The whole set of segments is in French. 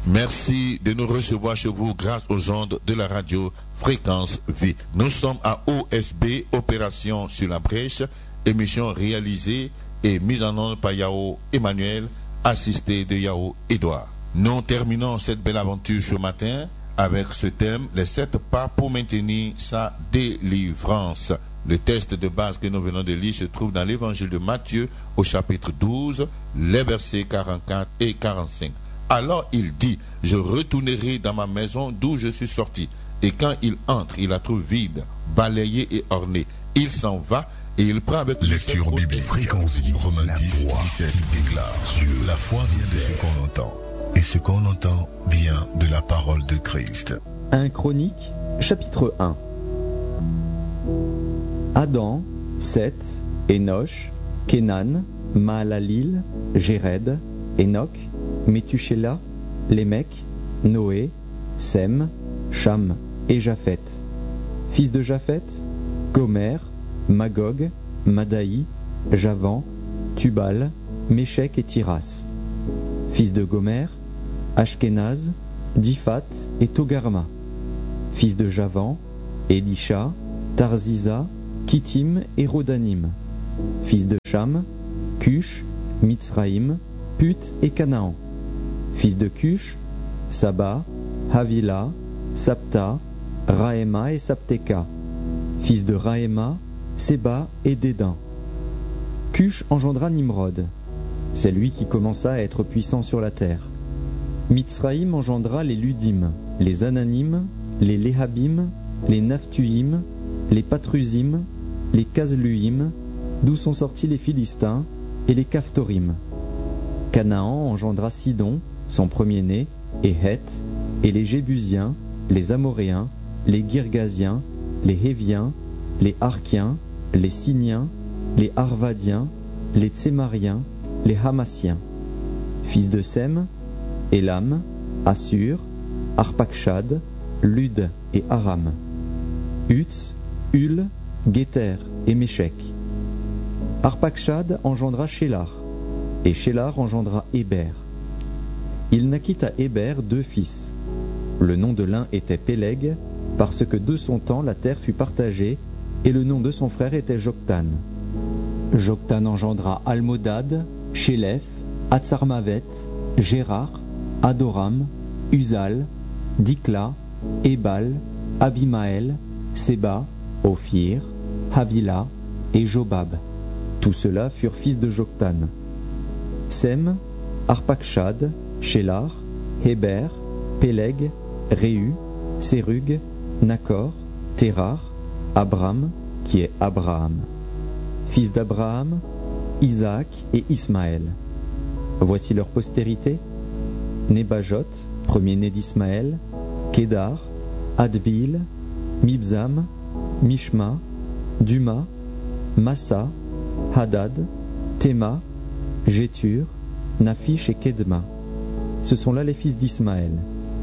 Merci de nous recevoir chez vous grâce aux ondes de la radio Fréquence Vie. Nous sommes à OSB, Opération sur la Brèche, émission réalisée et mise en onde par Yao Emmanuel, assisté de Yao Edouard. Nous terminons cette belle aventure ce matin avec ce thème, les 7 pas pour maintenir sa délivrance. Le texte de base que nous venons de lire se trouve dans l'évangile de Matthieu au chapitre 12, les versets 44 et 45. Alors il dit, je retournerai dans ma maison d'où je suis sorti. Et quand il entre, il la trouve vide, balayée et ornée. Il s'en va et il prend avec lui. Lecture biblique. Fréquence Vie. Romains 10, 17 déclare. Dieu, la foi vient de ce qu'on entend. Et ce qu'on entend vient de la parole de Christ. 1 Chronique, chapitre 1. Adam, Seth, Enoch, Kénan, Mahalalil, Jéred, Enoch, Métuchéla, Lémec, Noé, Sem, Cham et Japheth. Fils de Japheth, Gomer, Magog, Madaï, Javan, Tubal, Méchec et Tiras. Fils de Gomer, Ashkenaz, Diphat et Togarma. Fils de Javan, Elisha, Tarziza, Kittim et Rodanim. Fils de Cham, Cush, Mitzraïm, Put et Canaan. Fils de Cush, Saba, Havila, Sapta, Raéma et Sapteka. Fils de Raéma, Séba et Dédan. Cush engendra Nimrod. C'est lui qui commença à être puissant sur la terre. Mitzraïm engendra les Ludim, les Ananim, les Léhabim, les Naphtuim, les Patrusim, les Kazluim, d'où sont sortis les Philistins, et les Caphtorim. Canaan engendra Sidon, son premier-né, et Heth, et les Jébusiens, les Amoréens, les Girgasiens, les Héviens, les Arkiens, les Siniens, les Arvadiens, les Tsémariens, les Hamassiens. Fils de Sem, Élam, Assur, Arpakshad, Lud et Aram. Uts, Hul, Géter et Méchec. Arpakshad engendra Shélar, et Shélar engendra Héber. Il naquit à Héber 2 fils. Le nom de l'un était Péleg, parce que de son temps la terre fut partagée, et le nom de son frère était Joktan. Joktan engendra Almodad, Shélef, Hatsarmavet, Gérar, Adoram, Uzal, Dikla, Ébal, Abimaël, Séba, Ophir, Havila et Jobab. Tous ceux-là furent fils de Joktan. Sem, Arpakshad, Shélar, Héber, Péleg, Réu, Sérug, Nakor, Térar, Abram, qui est Abraham. Fils d'Abraham, Isaac et Ismaël. Voici leur postérité. Nébajot, premier-né d'Ismaël, Kédar, Adbil, Mibzam, Mishma, Duma, Massa, Hadad, Théma, Jétur, Naphish et Kedma. Ce sont là les fils d'Ismaël.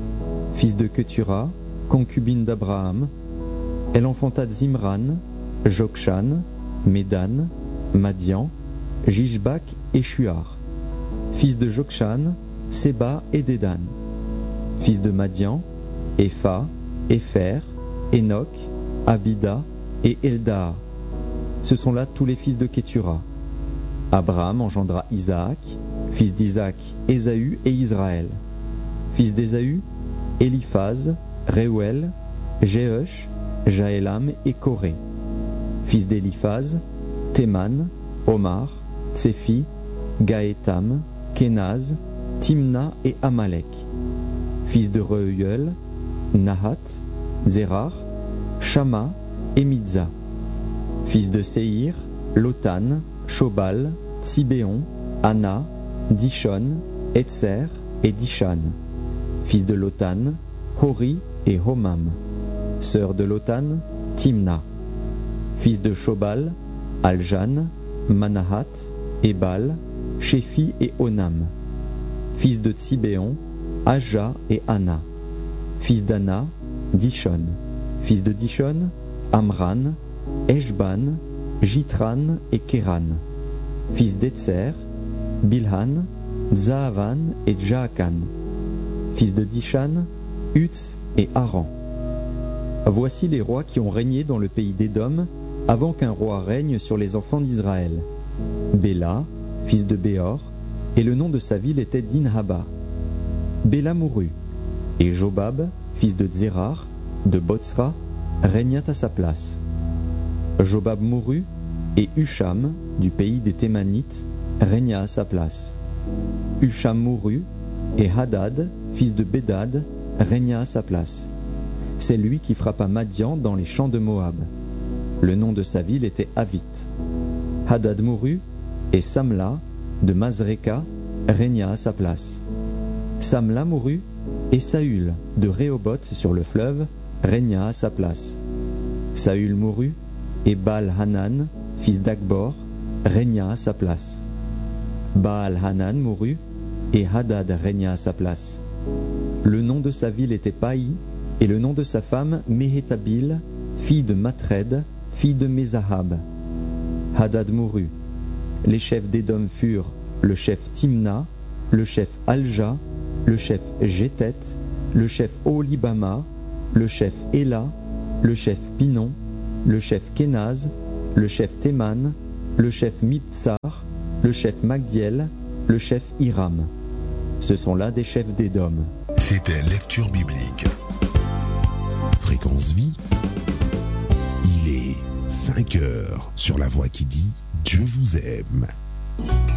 Fils de Ketura, concubine d'Abraham, elle enfanta Zimran, Jokshan, Médan, Madian, Jishbak et Shuar. Fils de Jokshan, Séba et Dédan. Fils de Madian, Epha, Épher, Enoch, Abida et Eldaa. Ce sont là tous les fils de Ketura. Abraham engendra Isaac, fils d'Isaac, Ésaü et Israël. Fils d'Ésaü, Éliphaz, Réuel, Jéhush, Jaélam et Coré. Fils d'Éliphaz, Théman, Omar, Tsefi, Gaétam, Kénaz, Timna et Amalek. Fils de Reuel, Nahat, Zérar, Shama et Midza. Fils de Séhir, Lotan, Shobal, Tsibéon, Anna, Dishon, Etzer et Dishan. Fils de Lotan, Hori et Homam. Sœur de Lotan, Timna. Fils de Shobal, Aljan, Manahat, Ebal, Shéphi et Onam. Fils de Tsibéon, Aja et Anna. Fils d'Anna, Dishon. Fils de Dishon, Amran, Eshban, Jitran et Kéran. Fils d'Etzer, Bilhan, Zaavan et Jaakan. fils de Dishan, Uts et Aran. Voici les rois qui ont régné dans le pays d'Édom avant qu'un roi règne sur les enfants d'Israël. Béla, fils de Béor, et le nom de sa ville était Dinhaba. Béla mourut, et Jobab, fils de Zérar, de Botsra, régna à sa place. Jobab mourut, et Husham, du pays des Thémanites, régna à sa place. Husham mourut, et Hadad, fils de Bédad, régna à sa place. C'est lui qui frappa Madian dans les champs de Moab. Le nom de sa ville était Avit. Hadad mourut, et Samla, de Mazreka, régna à sa place. Samla mourut, et Saül, de Rehoboth sur le fleuve, régna à sa place. Saül mourut, et Baal-Hanan, fils d'Akbor, régna à sa place. Baal-Hanan mourut, et Hadad régna à sa place. Le nom de sa ville était Paï, et le nom de sa femme Méhétabil, fille de Matred, fille de Mézahab. Hadad mourut. Les chefs d'Édom furent le chef Timna, le chef Alja, le chef Jétet, le chef Oholibama, le chef Éla, le chef Pinon, le chef Kénaz, le chef Théman, le chef Mibtsar, le chef Magdiel, le chef Hiram. Ce sont là des chefs d'Édom. C'était Lecture biblique. Fréquence Vie. Il est 5 heures sur la voix qui dit Dieu vous aime.